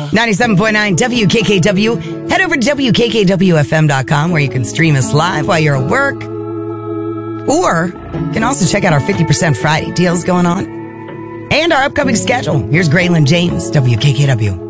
97.9 WKKW. Head over to WKKWFM.com where you can stream us live while you're at work. Or you can also check out our 50% Friday deals going on. And our upcoming schedule. Here's Graylin James, WKKW.